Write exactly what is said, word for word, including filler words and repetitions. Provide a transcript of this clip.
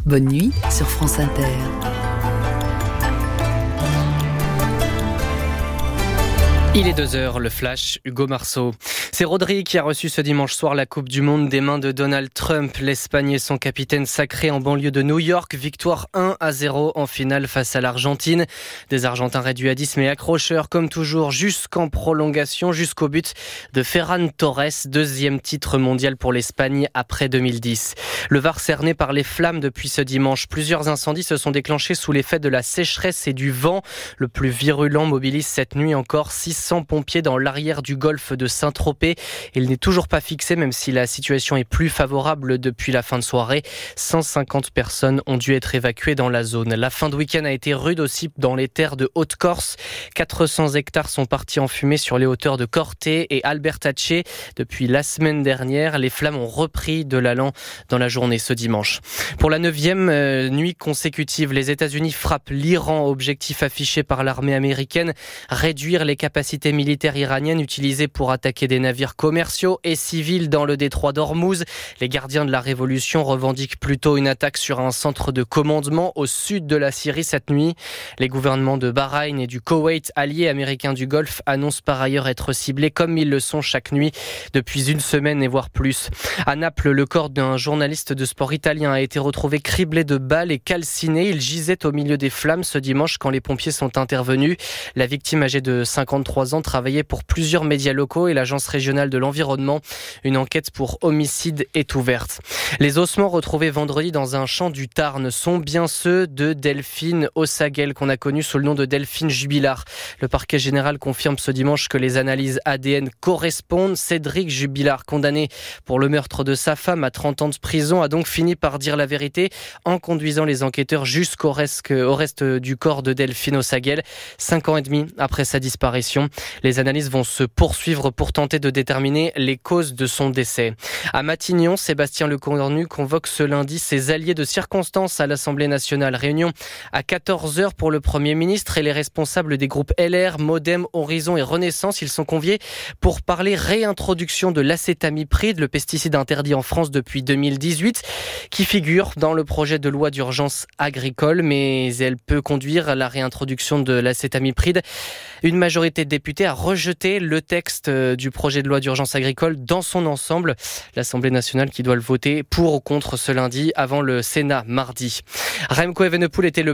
Bonne nuit sur France Inter. Il est deux heures, le flash, Hugo Marceau. C'est Rodri qui a reçu ce dimanche soir la Coupe du Monde des mains de Donald Trump. L'Espagne et son capitaine sacré en banlieue de New York. Victoire un à zéro en finale face à l'Argentine. Des Argentins réduits à dix mais accrocheurs comme toujours jusqu'en prolongation, jusqu'au but de Ferran Torres. Deuxième titre mondial pour l'Espagne après deux mille dix. Le Var cerné par les flammes depuis ce dimanche. Plusieurs incendies se sont déclenchés sous l'effet de la sécheresse et du vent. Le plus virulent mobilise cette nuit encore six cents pompiers dans l'arrière du golfe de Saint-Tropez. Il n'est toujours pas fixé, même si la situation est plus favorable depuis la fin de soirée. cent cinquante personnes ont dû être évacuées dans la zone. La fin de week-end a été rude aussi dans les terres de Haute-Corse. quatre cents hectares sont partis en fumée sur les hauteurs de Corté et Albertache. Depuis la semaine dernière, les flammes ont repris de l'allant dans la journée ce dimanche. Pour la neuvième euh, nuit consécutive, les États-Unis frappent l'Iran. Objectif affiché par l'armée américaine, réduire les capacités militaires iraniennes utilisées pour attaquer des navires commerciaux et civils dans le détroit d'Ormuz. Les gardiens de la révolution revendiquent plutôt une attaque sur un centre de commandement au sud de la Syrie cette nuit. Les gouvernements de Bahreïn et du Koweït, alliés américains du Golfe, annoncent par ailleurs être ciblés comme ils le sont chaque nuit depuis une semaine et voire plus. À Naples, le corps d'un journaliste de sport italien a été retrouvé criblé de balles et calciné. Il gisait au milieu des flammes ce dimanche quand les pompiers sont intervenus. La victime, âgée de cinquante-trois ans, travaillait pour plusieurs médias locaux et l'agence régionale de l'environnement. Une enquête pour homicide est ouverte. Les ossements retrouvés vendredi dans un champ du Tarn sont bien ceux de Delphine Ossagel, qu'on a connu sous le nom de Delphine Jubilard. Le parquet général confirme ce dimanche que les analyses A D N correspondent. Cédric Jubilard, condamné pour le meurtre de sa femme à trente ans de prison, a donc fini par dire la vérité en conduisant les enquêteurs jusqu'au reste, au reste du corps de Delphine Ossagel, cinq ans et demi après sa disparition. Les analyses vont se poursuivre pour tenter de déterminer les causes de son décès. À Matignon, Sébastien Lecornu convoque ce lundi ses alliés de circonstance à l'Assemblée nationale. Réunion à quatorze heures pour le Premier ministre et les responsables des groupes L R, Modem, Horizon et Renaissance. Ils sont conviés pour parler réintroduction de l'acétamipride, le pesticide interdit en France depuis deux mille dix-huit, qui figure dans le projet de loi d'urgence agricole, mais elle peut conduire à la réintroduction de l'acétamipride. Une majorité de députés a rejeté le texte du projet de loi d'urgence agricole dans son ensemble. L'Assemblée nationale qui doit le voter pour ou contre ce lundi avant le Sénat mardi. Remco Evenepoel était le